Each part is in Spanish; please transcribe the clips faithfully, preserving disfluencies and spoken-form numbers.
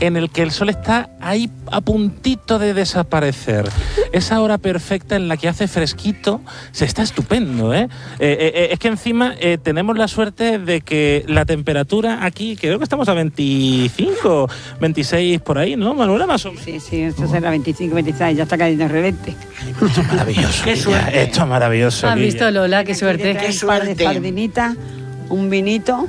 en el que el sol está ahí a puntito de desaparecer. Esa hora perfecta en la que hace fresquito, se está estupendo, ¿eh? eh, eh es que encima eh, tenemos la suerte de que la temperatura aquí, creo que estamos a veinticinco, veintiséis por ahí, ¿no, Manuela? Más o menos. Sí, sí, esto será veinticinco, veintiséis, ya está cayendo el relente. Esto es maravilloso. Qué suerte. Esto es maravilloso. ¿Has visto, Lola? Qué suerte. Qué suerte. Un par de sardinitas, un vinito.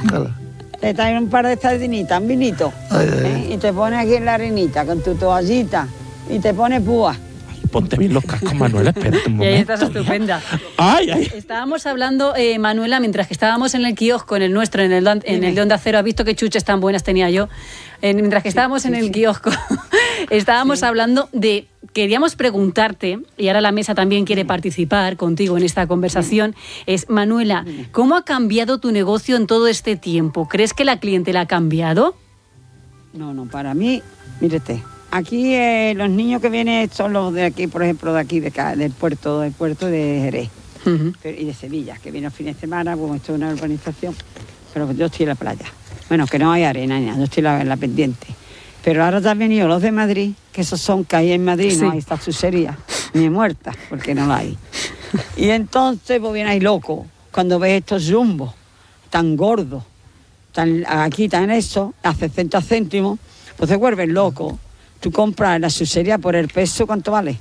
Te traen un par de sardinitas, un vinito. Ay, ay, ay. ¿Eh? Y te pones aquí en la arenita con tu toallita y te pones púa. Ponte bien los cascos, Manuela, espérate un momento. Y ahí estás estupenda. Ay, ay. Estábamos hablando, eh, Manuela, mientras que estábamos en el kiosco, en el nuestro, en el, en el de Onda Cero, has visto qué chuches tan buenas tenía yo. Eh, mientras que estábamos sí, en el sí. kiosco, estábamos sí. hablando de... Queríamos preguntarte, y ahora la mesa también quiere participar contigo en esta conversación, es, Manuela, ¿cómo ha cambiado tu negocio en todo este tiempo? ¿Crees que la clientela ha cambiado? No, no, para mí, mírate, aquí eh, los niños que vienen son los de aquí, por ejemplo, de aquí, de acá, del puerto, del puerto de Jerez uh-huh. y de Sevilla, que vienen los fines de semana, bueno, esto es una urbanización, pero yo estoy en la playa. Bueno, que no hay arena, yo estoy en la, en la pendiente. Pero ahora ya han venido los de Madrid, que esos son que hay en Madrid, sí. no hay esta sucería, ni muerta, porque no la hay. Y entonces, pues viene ahí loco, cuando ves estos jumbos tan gordos, tan, aquí tan eso, a sesenta céntimos, pues te vuelves loco. Tú compras la sucería por el peso, ¿cuánto vale?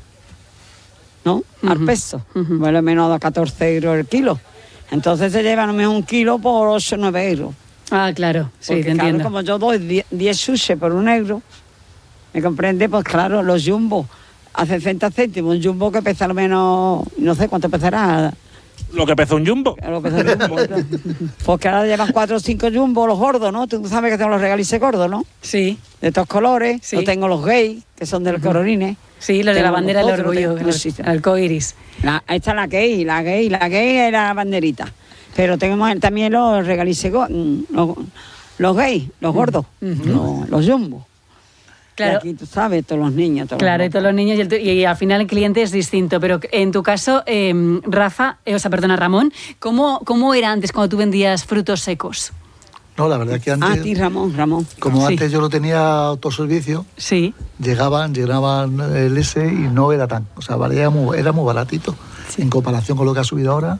¿No? Uh-huh. Al peso. Uh-huh. Vale menos a catorce euros el kilo. Entonces se llevan a lo mejor un kilo por ocho o nueve euros. Ah, claro, sí, porque, te claro, entiendo. Como yo doy diez sushi por un euro, ¿me comprende? Pues claro, los jumbo a sesenta céntimos, un jumbo que pesa al menos, no sé cuánto pesará. Lo que pesa un jumbo. Lo que pesa un jumbo. Porque ahora llevan cuatro o cinco jumbo los gordos, ¿no? Tú sabes que tengo los regalices gordos, ¿no? Sí. De estos colores. Sí. Yo tengo los gays, que son del uh-huh. Cororines. Sí, los de la bandera del orgullo, el arcoiris. La, esta es la gay, la gay, la gay es la banderita. Pero tenemos también los regalices, los, los gays, los gordos, uh-huh. los, los jumbo. Claro. Y aquí tú sabes, todos los niños. Todos claro, los y todos los niños, y, el, y al final el cliente es distinto. Pero en tu caso, eh, Rafa, eh, o sea, perdona, Ramón, ¿cómo, ¿cómo era antes cuando tú vendías frutos secos? No, la verdad que antes... Ah, ti, Ramón, Ramón. Como sí. antes yo lo tenía autoservicio, sí. llegaban, llegaban el ese y no era tan... O sea, valía muy, era muy baratito sí. en comparación con lo que ha subido ahora.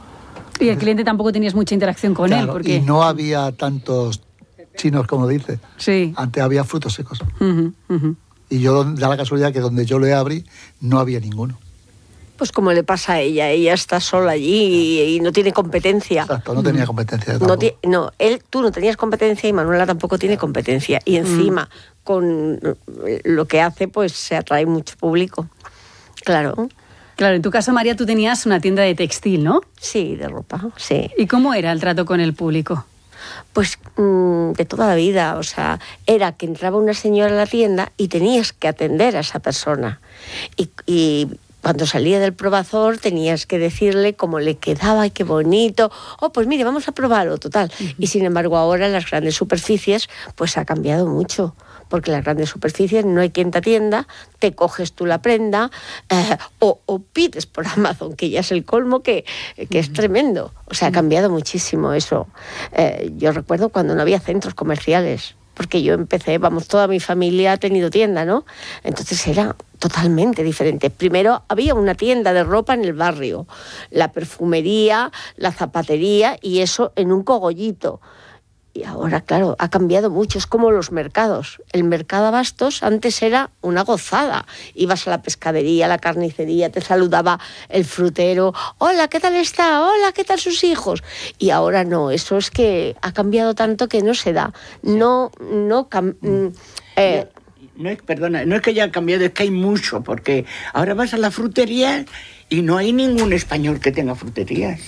Y el cliente tampoco tenías mucha interacción con claro, él, porque... y no había tantos chinos, como dice. Sí. Antes había frutos secos. Uh-huh, uh-huh. Y yo, da la casualidad que donde yo le abrí, no había ninguno. Pues como le pasa a ella, ella está sola allí y, y no tiene competencia. Exacto, no tenía competencia. No, ti, no, él, tú no tenías competencia y Manuela tampoco tiene competencia. Y encima, mm. con lo que hace, pues se atrae mucho público. Claro. Claro, en tu caso, María, tú tenías una tienda de textil, ¿no? Sí, de ropa, sí. ¿Y cómo era el trato con el público? Pues mmm, de toda la vida, o sea, era que entraba una señora a la tienda y tenías que atender a esa persona. Y, y cuando salía del probador tenías que decirle cómo le quedaba y qué bonito. Oh, pues mire, vamos a probarlo, total. Uh-huh. Y sin embargo ahora en las grandes superficies pues ha cambiado mucho. Porque en las grandes superficies no hay quien te atienda, te coges tú la prenda eh, o, o pides por Amazon, que ya es el colmo, que, que es tremendo. O sea, ha cambiado muchísimo eso. Eh, yo recuerdo cuando no había centros comerciales, porque yo empecé, vamos, toda mi familia ha tenido tienda, ¿no? Entonces era totalmente diferente. Primero había una tienda de ropa en el barrio, la perfumería, la zapatería y eso en un cogollito. Y ahora, claro, ha cambiado mucho. Es como los mercados. El mercado Abastos antes era una gozada. Ibas a la pescadería, a la carnicería, te saludaba el frutero. Hola, ¿qué tal está? Hola, ¿qué tal sus hijos? Y ahora no. Eso es que ha cambiado tanto que no se da. No, no... Cam- eh, no es, perdona, no es que haya cambiado, es que hay mucho. Porque ahora vas a la frutería y no hay ningún español que tenga fruterías.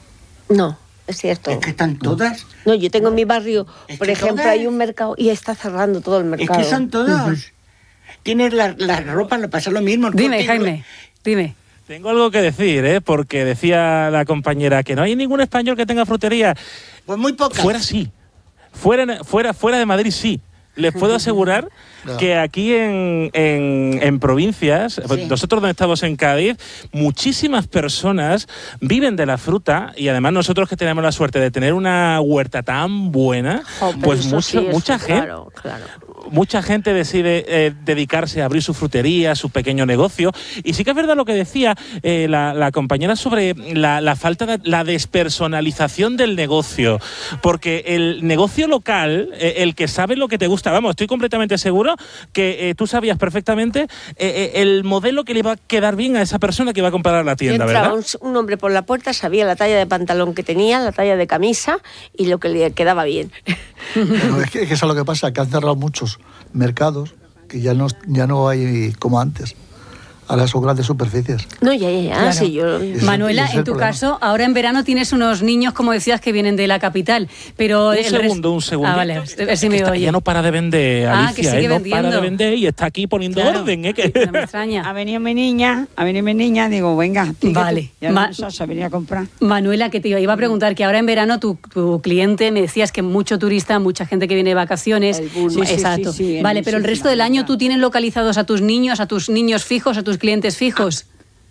No. Es cierto. Es que están todas. No, yo tengo en mi barrio, es por ejemplo, todas... hay un mercado y está cerrando todo el mercado. Es que son todos. Uh-huh. Tienes la, la ropa, lo pasa lo mismo. Dime, Jaime, dime. Tengo algo que decir, ¿eh? Porque decía la compañera que no hay ningún español que tenga frutería. Pues muy pocas. Fuera sí. Fuera, fuera, fuera de Madrid sí. Les puedo asegurar no. que aquí en, en, en provincias, sí. nosotros donde estamos en Cádiz, muchísimas personas viven de la fruta y además nosotros que tenemos la suerte de tener una huerta tan buena, oh, pues mucho, sí, mucha eso, gente... Claro, claro. mucha gente decide eh, dedicarse a abrir su frutería, su pequeño negocio. Y sí que es verdad lo que decía eh, la, la compañera sobre la, la falta de la despersonalización del negocio. Porque el negocio local, eh, el que sabe lo que te gusta, vamos, estoy completamente seguro que eh, tú sabías perfectamente eh, eh, el modelo que le iba a quedar bien a esa persona que iba a comprar a la tienda, entraba ¿verdad? Un, un hombre por la puerta, sabía la talla de pantalón que tenía, la talla de camisa y lo que le quedaba bien. Pero es que, es que eso es lo que pasa, que han cerrado muchos mercados que ya no, ya no hay como antes. Ahora son grandes superficies. No, ya, ya, ya. Claro. Sí, yo... Ese- Manuela, ese es en el tu problema. caso, ahora en verano tienes unos niños, como decías, que vienen de la capital, pero... Un el segundo, res- un segundo. Ah, vale, a ver si me Esta- oye. ya no para de vender, Ah, Alicia, que sigue ¿eh? No vendiendo. para de vender y está aquí poniendo Claro. orden, ¿eh? Que... No me extraña. Ha venido mi niña, ha venido mi niña, digo, venga, tío, Vale. ya Ma- no se ha venido a comprar. Manuela, que te iba a preguntar que ahora en verano tu, tu cliente, me decías que mucho turista, mucha gente que viene de vacaciones. El boom. Sí, sí, Exacto. sí, sí, Vale, el pero el muchísima, resto del año ¿verdad? tú tienes localizados a tus niños, a tus niños fijos, a tus clientes fijos.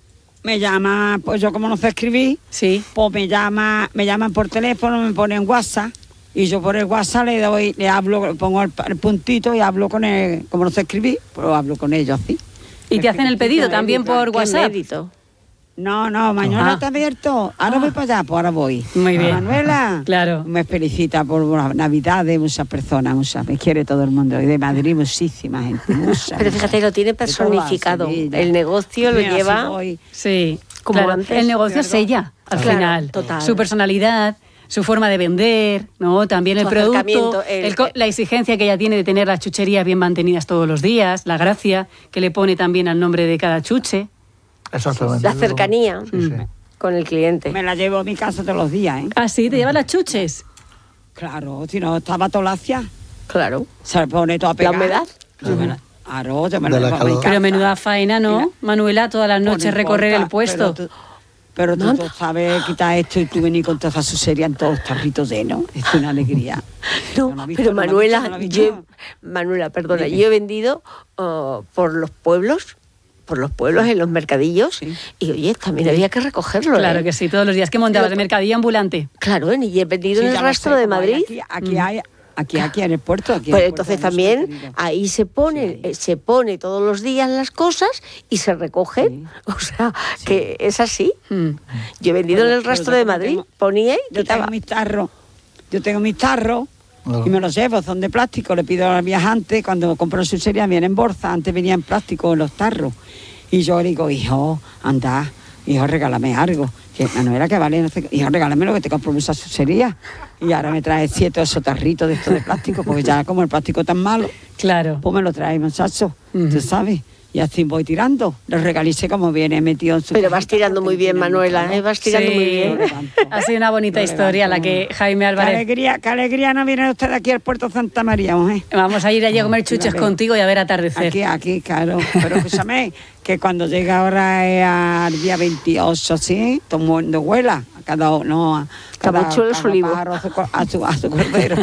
Me llama, pues yo como no sé escribir, Sí. pues me llama, me llaman por teléfono, me ponen WhatsApp y yo por el WhatsApp le doy, le hablo, pongo el, el puntito y hablo con él, como no sé escribir, pues hablo con ellos así. Y te hacen el pedido Qué también por Qué WhatsApp. mérito. No, no, mañana Ah. está abierto. Ahora voy para allá, pues ahora voy. Muy bien. Manuela, Claro. me felicita por la Navidad de muchas personas, muchas, me quiere todo el mundo. Y de Madrid muchísima gente, mucha, Pero fíjate, lo tiene de toda personificado. Sevilla. El negocio lo Mira, si lleva... voy- Sí, Como claro. antes, El negocio es ¿verdad? ella, al Claro, final. total. Su personalidad, su forma de vender, ¿no? También el Su producto, acercamiento, el- el co- la exigencia que ella tiene de tener las chucherías bien mantenidas todos los días, la gracia que le pone también al nombre de cada chuche. Exactamente. La cercanía Sí, sí. con el cliente. Me la llevo a mi casa todos los días, ¿eh? Ah, sí, te llevas las chuches. Claro, si no estaba tolacia, Claro. se pone toda La pegada. humedad. Yo me la- Claro, yo me la De la llevo a mi calor. casa. Pero menuda faena, ¿no? Mira. Manuela, todas las Pues no noches recorrer importa, el puesto. Pero tú, pero tú, tú sabes quitar esto y tú venir con toda su serie en todos los tarritos llenos. Es una alegría. No, Yo no he visto, pero no lo he Manuela, visto, no lo he yo, visto. Manuela, perdona, Dime. yo he vendido uh, por los pueblos, por los pueblos en los mercadillos, Sí. y oye, también había que recogerlo. Claro ¿eh? que sí, todos los días que montabas de mercadillo ambulante. Claro, ¿eh? y he vendido Sí, en el ya lo rastro sé, de como hay Madrid. Aquí, aquí hay, aquí, aquí en el puerto. Aquí en Pues el puerto entonces de también Jesús, querido. ahí se pone, Sí, ahí. eh, se pone todos los días las cosas y se recogen. O sea, que es así. Mm. Yo he vendido Pero- en el pero rastro yo de como Madrid, tengo- ponía y Yo quitaba. tengo mis tarros, yo tengo mis tarros Claro. y me los llevo, son de plástico. Le pido a los viajantes, cuando compro su serie, vienen en bolsa, antes venían en plástico los tarros. Y yo le digo, hijo, anda, hijo, regálame algo. Que Manuela, que vale, no sé qué. Hijo, regálame lo que te compro mucha sucería. Y ahora me trae siete o esos tarritos de estos de plástico, porque ya como el plástico es tan malo, Claro. pues me lo trae, muchacho, Ujú. tú sabes. Y así voy tirando. Los regalice como viene metido en su Pero vas cajita, tirando porque muy bien, tiene mucho Manuela, calor. ¿eh? vas tirando Sí. muy bien. Lo levanto. Ha sido una bonita Lo historia la levanto. que Jaime Qué Álvarez... alegría, qué alegría no viene usted aquí al puerto Santa María, mujer. Vamos a ir allí a comer Aquí la chuches veo. contigo y a ver atardecer. Aquí, aquí, claro. Pero escúchame, que cuando llega ahora es al día veintiocho, ¿sí? Todo el mundo vuela. A cada uno, a cada, Capuchuelo cada su olivo. pájaro a su, co- a su, a su cordero.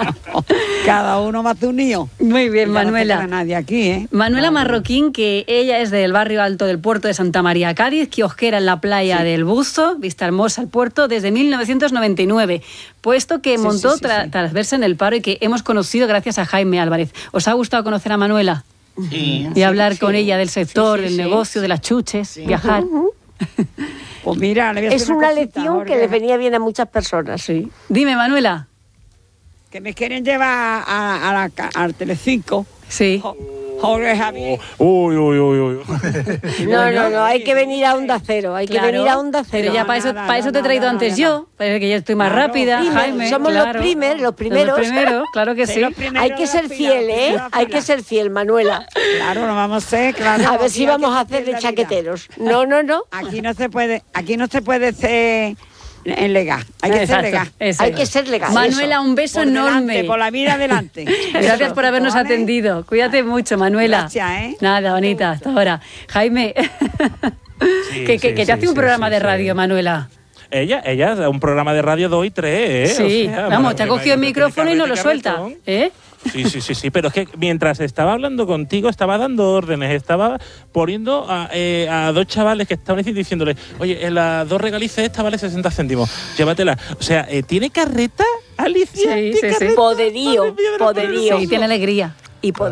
Cada uno más de un niño. Muy bien, Y ya Manuela. No se queda nadie aquí, ¿eh? Manuela Vale. Marroquín, que ella es del barrio alto del puerto de Santa María, Cádiz, kiosquera en la playa del Busto, vista hermosa al puerto, desde mil novecientos noventa y nueve, puesto que Sí, montó sí, sí, tra- sí. tras verse en el paro y que hemos conocido gracias a Jaime Álvarez. ¿Os ha gustado conocer a Manuela? Sí. Y hablar sí. con ella del sector, Sí, sí, del sí. negocio, de las chuches, viajar. Pues mira, le voy a Es decir una cosita, lección que Jorge, les venía bien a muchas personas, sí. Dime, Manuela. Que me quieren llevar a, a la, ca- al Telecinco. Sí. Jo- Jorge Javier. Uy, uy, uy, uy. No, no, no, hay que venir a Onda Cero, hay Claro, que venir a Onda pero Cero. ya para eso, Nada, para eso no, te he traído no, no, antes no, yo, parece que yo estoy más Claro, rápida, primer, Jaime. somos claro. los primer, los Los primeros. primeros, claro que Sí, sí. los primeros Hay que de ser la fila, fiel, los ¿eh? primeros de la Hay fila. que ser fiel, Manuela. Claro, lo vamos a hacer, claro. A ver Aquí si hay vamos que a ser hacer fiel de la vida. chaqueteros. No, no, no. Aquí no se puede, aquí no se puede ser en legal. Hay que Exacto, ser legal. eso Hay es. que ser legal. Manuela, eso. un beso Por enorme. delante, por la vida adelante. Gracias por habernos ¿Vale? atendido. Cuídate mucho, Manuela. Gracias, ¿eh? Nada, bonita, hasta ahora. Jaime, Sí, que, que- sí, que te sí, hace un sí, programa sí, de sí. radio, Manuela. Ella, ella, un programa de radio doy tres, ¿eh? Sí, O sea, vamos, te ha bueno, cogido el tiene micrófono y no lo carrete, suelta. carretón. ¿Eh? Sí, sí, sí, sí, pero es que mientras estaba hablando contigo, estaba dando órdenes, estaba poniendo a, eh, a dos chavales que estaban diciéndole, oye, en las dos regalices esta vale sesenta céntimos, llévatela. O sea, eh, ¿tiene carreta, Alicia? Sí, ¿Tiene sí, sí. carreta? Poderío, Madre mía de la poderío. Virgen. Sí, tiene alegría. y poder